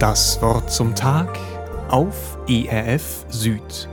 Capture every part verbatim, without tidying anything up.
Das Wort zum Tag auf E R F Süd.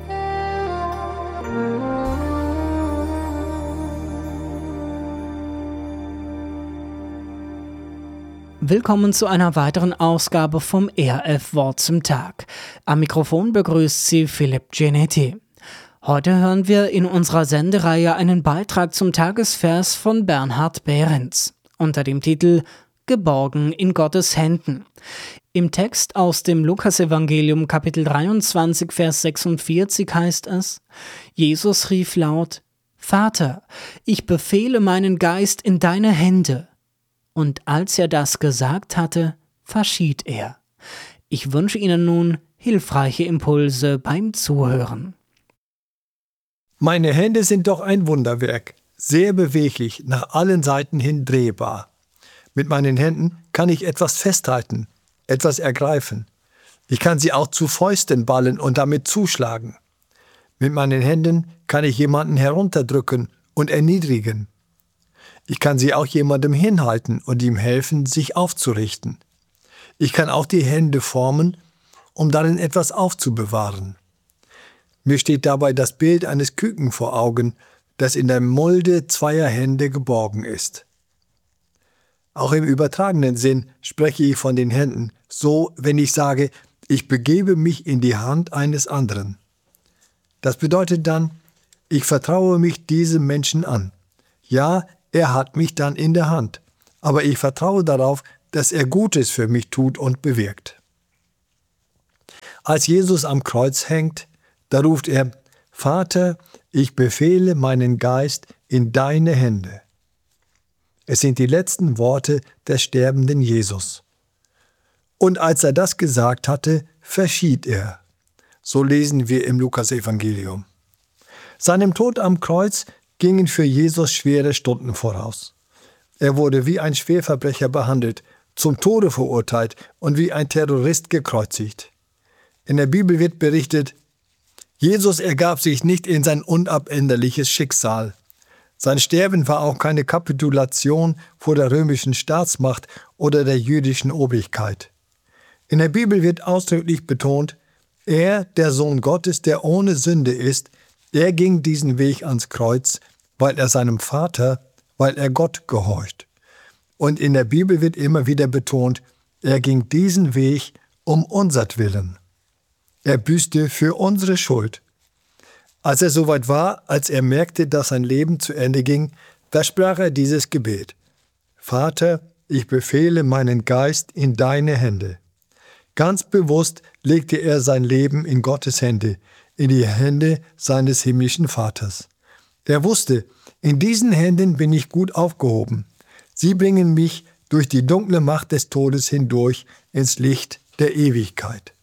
Willkommen zu einer weiteren Ausgabe vom E R F Wort zum Tag. Am Mikrofon begrüßt Sie Philipp Genetti. Heute hören wir in unserer Sendereihe einen Beitrag zum Tagesvers von Bernhard Behrens unter dem Titel Geborgen in Gottes Händen. Im Text aus dem Lukasevangelium Kapitel dreiundzwanzig, Vers sechsundvierzig heißt es: Jesus rief laut: Vater, ich befehle meinen Geist in deine Hände. Und als er das gesagt hatte, verschied er. Ich wünsche Ihnen nun hilfreiche Impulse beim Zuhören. Meine Hände sind doch ein Wunderwerk, sehr beweglich, nach allen Seiten hin drehbar. Mit meinen Händen kann ich etwas festhalten, etwas ergreifen. Ich kann sie auch zu Fäusten ballen und damit zuschlagen. Mit meinen Händen kann ich jemanden herunterdrücken und erniedrigen. Ich kann sie auch jemandem hinhalten und ihm helfen, sich aufzurichten. Ich kann auch die Hände formen, um darin etwas aufzubewahren. Mir steht dabei das Bild eines Küken vor Augen, das in der Mulde zweier Hände geborgen ist. Auch im übertragenen Sinn spreche ich von den Händen, so wenn ich sage, ich begebe mich in die Hand eines anderen. Das bedeutet dann, ich vertraue mich diesem Menschen an. Ja, er hat mich dann in der Hand, aber ich vertraue darauf, dass er Gutes für mich tut und bewirkt. Als Jesus am Kreuz hängt, da ruft er: Vater, ich befehle meinen Geist in deine Hände. Es sind die letzten Worte des sterbenden Jesus. Und als er das gesagt hatte, verschied er. So lesen wir im Lukasevangelium. Seinem Tod am Kreuz gingen für Jesus schwere Stunden voraus. Er wurde wie ein Schwerverbrecher behandelt, zum Tode verurteilt und wie ein Terrorist gekreuzigt. In der Bibel wird berichtet: Jesus ergab sich nicht in sein unabänderliches Schicksal. Sein Sterben war auch keine Kapitulation vor der römischen Staatsmacht oder der jüdischen Obrigkeit. In der Bibel wird ausdrücklich betont: Er, der Sohn Gottes, der ohne Sünde ist, er ging diesen Weg ans Kreuz, weil er seinem Vater, weil er Gott gehorcht. Und in der Bibel wird immer wieder betont, er ging diesen Weg um unsertwillen. Er büßte für unsere Schuld. Als er soweit war, als er merkte, dass sein Leben zu Ende ging, da sprach er dieses Gebet: Vater, ich befehle meinen Geist in deine Hände. Ganz bewusst legte er sein Leben in Gottes Hände, in die Hände seines himmlischen Vaters. Er wusste, in diesen Händen bin ich gut aufgehoben. Sie bringen mich durch die dunkle Macht des Todes hindurch ins Licht der Ewigkeit.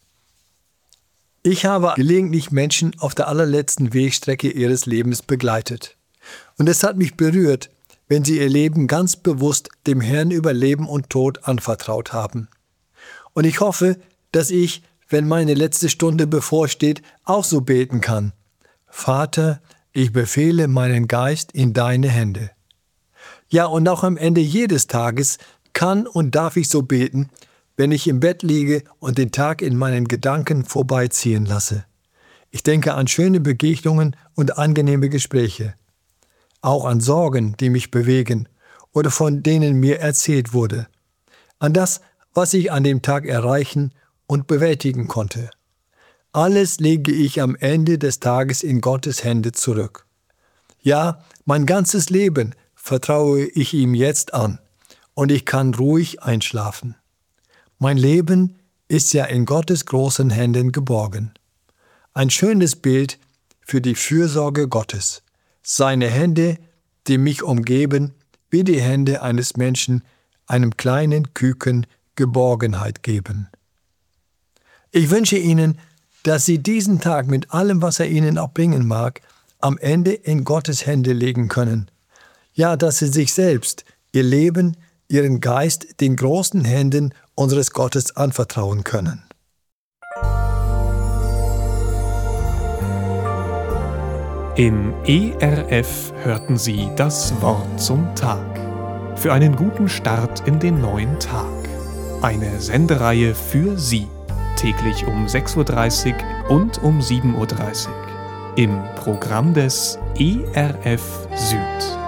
Ich habe gelegentlich Menschen auf der allerletzten Wegstrecke ihres Lebens begleitet. Und es hat mich berührt, wenn sie ihr Leben ganz bewusst dem Herrn über Leben und Tod anvertraut haben. Und ich hoffe, dass ich, wenn meine letzte Stunde bevorsteht, auch so beten kann: Vater, ich befehle meinen Geist in deine Hände. Ja, und auch am Ende jedes Tages kann und darf ich so beten, wenn ich im Bett liege und den Tag in meinen Gedanken vorbeiziehen lasse. Ich denke an schöne Begegnungen und angenehme Gespräche, auch an Sorgen, die mich bewegen oder von denen mir erzählt wurde, an das, was ich an dem Tag erreichen und bewältigen konnte. Alles lege ich am Ende des Tages in Gottes Hände zurück. Ja, mein ganzes Leben vertraue ich ihm jetzt an und ich kann ruhig einschlafen. Mein Leben ist ja in Gottes großen Händen geborgen. Ein schönes Bild für die Fürsorge Gottes. Seine Hände, die mich umgeben, wie die Hände eines Menschen einem kleinen Küken Geborgenheit geben. Ich wünsche Ihnen, dass Sie diesen Tag mit allem, was er Ihnen auch bringen mag, am Ende in Gottes Hände legen können. Ja, dass Sie sich selbst, Ihr Leben, Ihren Geist den großen Händen unseres Gottes anvertrauen können. Im E R F hörten Sie das Wort zum Tag. Für einen guten Start in den neuen Tag. Eine Sendereihe für Sie. täglich um sechs Uhr dreißig und um sieben Uhr dreißig im Programm des E R F Süd.